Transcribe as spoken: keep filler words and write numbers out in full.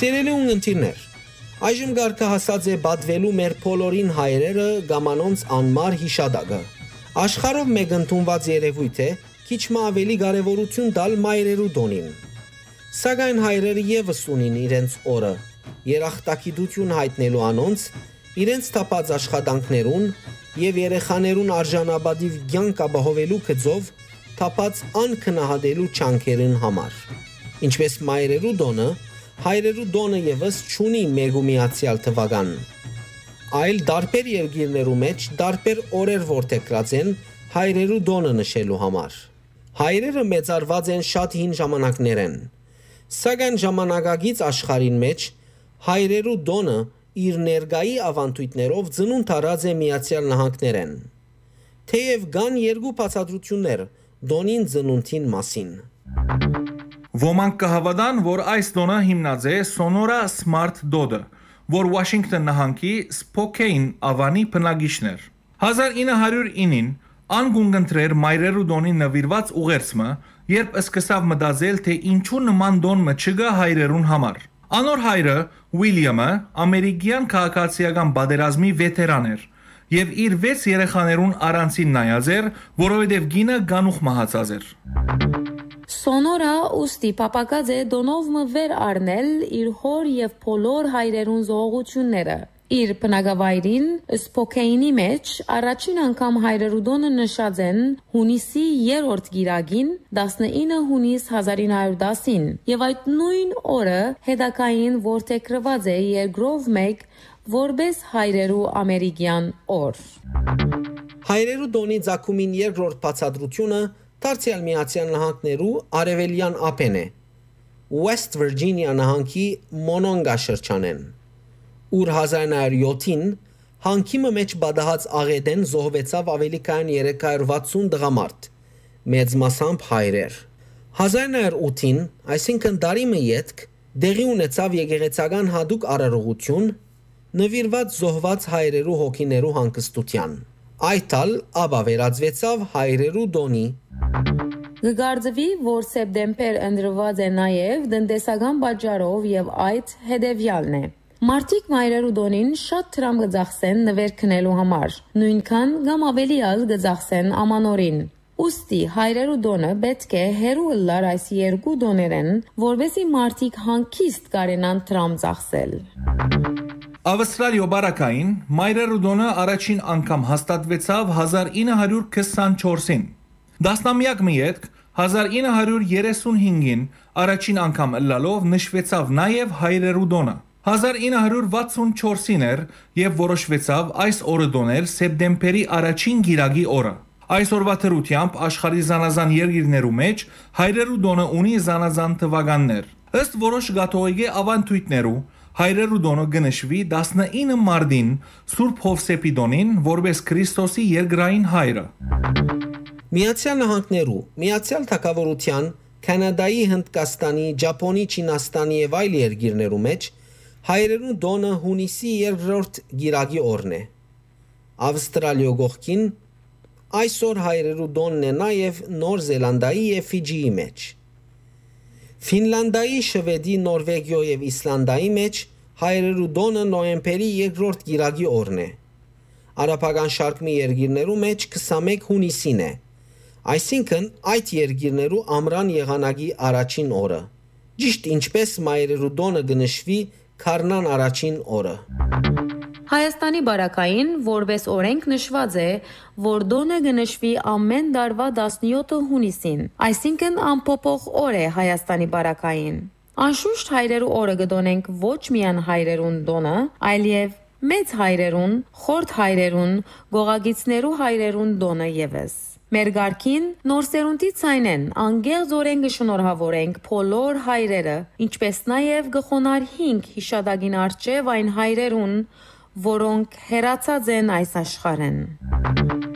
Սիրելի ունգընտիրներ, այժմ գարկը հասած է բադվելու մեր բոլորին հայրերը գամանոնց անմար հիշադակը։ Աշխարհով մեկ ընդունված երևույթ է քիչ մը ավելի կարևորություն տալ մայրերու տոնին։ Սակայն հայրերը եւս ունին իրենց օրը, երախտագիտություն հայտնելու անոնց, իրենց թափած աշխատանքներուն եւ երեխաներուն արժանապատիվ կյանք ապահովելու գծով թափած անքնահատելու չանքերին համար։ Ինչպես մայրերու տոնը, հայրերու տոնը եւս չունի մեկ ու միացյալ թվական, այլ դարբեր երկիրներու մեջ դարբեր օրեր որդեգրած են հայրերու տոնը նշելու համար։ Հայրերը մեծարված են շատ հին ժամանակներեն, սակայն ժամանակակից աշխարհին մեջ հայրերու տոնը իր ներկայի ավանդույթներով ծնունդ առած է Միացյալ Նահանգներեն։ Թեև կան երկու բացատրություններ տոնին ծնունդին մասին։ Ոմանք կհավատան, որ այս տոնը հիմնած է Sonora Smart Dode, որ Վաշինգտոն նահանգի Spokane ավանի բնակիչն էր։ հազար ինը հարյուր ինին անկուն կընտրեր մայրերու տոնին նվիրված ուղերձը, երբ սկսավ մտածել, թե ինչու նման տոն մը չկա հայրերուն համար։ Անոր հայրը Ուիլյամը ամերիկյան քաղաքացիական պատերազմի վետերան էր եւ իր վեց երեխաներուն առանցին նայած էր, որովհետեւ գինը գանուխ մահացած էր։ Սոնորա ուստի պապակած է տոնով մը վեր առնել իր հոր եւ բոլոր հայրերուն զողողությունները։ Իր բնակավայրին Սփոքեյնի մեջ առաջին անգամ հայրերու տոնը նշած են հունիսի երրորդ գիրագին տասնինը հունիս հազար ինը հարյուր տասին եւ այդ նույն օրը հետակային որդեգրված է երկրով մեկ որպես հայրերու ամերիկյան օր։ Հայրերու տոնի ցակումին երկրորդ բացատրությունը Դարձյալ Միացյալ Նահանգներու արևելյան ափեն է, West Virginia նահանգի Մոնոնգա շրջանեն, ուր հազար ինը հարյուր յոթին հանգիմը մեջ բադահած աղետեն զոհվեցավ ավելի քան երեք հարյուր վաթսուն տղամարդ, մեծ մասամբ հայրեր։ հազար ինը հարյուր ութին, այսինքն տարի մը ետք, դեղի ունեցավ եկեղեցական հատուկ արարողություն, նվիրված զոհված հայրերու հոգիներու հանգստության։ Այդ ալ ապա վերածվեցավ հայրերու տոնի։ Գկարձվի, որ սեպտեմբեր ընդրված է նաև տնտեսական պատճառով եւ այդ հետեւյալն է։ Մարդիկ մայրերու տոնին շատ դրամ կձախսեն նվեր քնելու համար, նույնքան կամ ավելի ալ կձախսեն ամանորին։ Ուստի հայրերու տոնը պետք է հերու լար այս երկու տոներեն, որովհետեւ մարդիկ հանգիստ կարենան դրամ ծախսել։ Ավստրալիո բարակային մայրերու տոնը առաջին անգամ հաստատվեցավ հազար ինը հարյուր քսանչորսին։ Դասնամյակ մի ետք հազար ինը հարյուր երեսունհինգին առաջին անգամ ըլլալով նշվեցավ նաև հայրերու տոնը։ հազար ինը հարյուր վաթսունչորսին էր եւ որոշվեցավ այս օրը տոնել սեպտեմբերի առաջին գիրագի օրը։ Այսօրվա դրությամբ աշխարհի զանազան երկիրներու մեջ հայրերու տոնը ունի զանազան թվականներ։ Ըստ որոշ կաթողիկե ավանդույթներու հայրերու տոնը գնշվի տասնինը մարտին Սուրբ Հովսեփի տոնին որպես Քրիստոսի երկրային հայրը։ Միացյալ Նահանգներու, Միացյալ Թագավորության, Կանադայի, Հնդկաստանի, Ճապոնի, Չինաստանի եւ այլ երկիրներու մեջ հայրերու տոնը հունիսի երրորդ գիրագի օրն է։ Ավստրալիո գողքին այսօր հայրերու տոնն է նաեւ Նոր Զելանդայի եւ Ֆիջիի մեջ։ Ֆինլանդայի, Շվեդի, Նորվեգիո եւ Իսլանդայի մեջ հայրերու տոնը նոյեմբերի երկրորդ գիրագի օրն է։ Արաբական շարք մի երկիրներու մեջ քսանմեկ հունիսին է։ Այսինքն այդ երկիրներու ամռան եղանակի առաջին օրը։ Ճիշտ ինչպես մայրերու տոնը գնշվի քարնան առաջին օրը։ Հայաստանի բարակային որպես օրենք նշված է, որ տոնը գնշվի ամեն տարվա տասնյոթը հունիսին, այսինքն անփոփոխ օր է Հայաստանի բարակային։ Անշուշտ հայրերու օրը կտոնենք ոչ միայն հայրերուն տոնը, այլև մեծ հայրերուն, խորտ հայրերուն, գողագիցներու հայրերուն տոնը եւս։ Մեր գարքին նոր սերունդի ցայնեն անգեղ զորեն կշնորհավորենք բոլոր հայրերը, ինչպես նաև գխոնարհինք հիշադակին արչև այն հայրերուն, որոնք հեռացած են այս աշխարհեն։